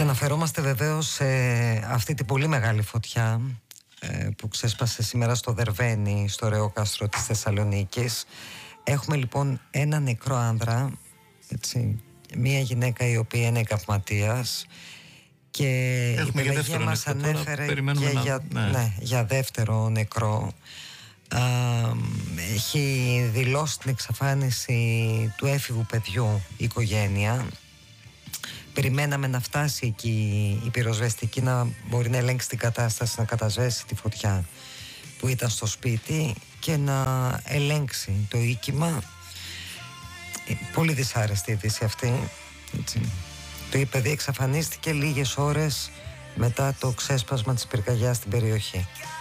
Και αναφερόμαστε βεβαίως σε αυτή την πολύ μεγάλη φωτιά που ξέσπασε σήμερα στο Δερβαίνι, στο Ρεόκαστρο της Θεσσαλονίκης. Έχουμε λοιπόν ένα νεκρό άνδρα, έτσι, μία γυναίκα η οποία είναι καυματίας, και η Πελαγία μας ανέφερε και για δεύτερο νεκρό. Έχει δηλώσει την εξαφάνιση του έφηβου παιδιού η οικογένεια. Περιμέναμε να φτάσει εκεί η πυροσβεστική, να μπορεί να ελέγξει την κατάσταση, να κατασβέσει τη φωτιά που ήταν στο σπίτι και να ελέγξει το οίκημα. Πολύ δυσάρεστη είδηση αυτή, έτσι. Το παιδί εξαφανίστηκε λίγες ώρες μετά το ξέσπασμα της πυρκαγιάς στην περιοχή.